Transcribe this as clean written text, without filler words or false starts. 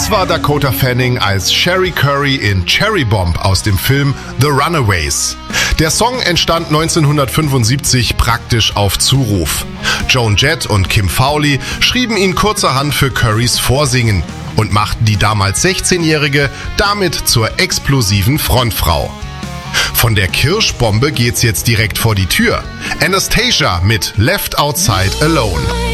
Das war Dakota Fanning als Cherie Curry in Cherry Bomb aus dem Film The Runaways. Der Song entstand 1975 praktisch auf Zuruf. Joan Jett und Kim Fowley schrieben ihn kurzerhand für Currys Vorsingen und machten die damals 16-Jährige damit zur explosiven Frontfrau. Von der Kirschbombe geht's jetzt direkt vor die Tür. Anastacia mit Left Outside Alone.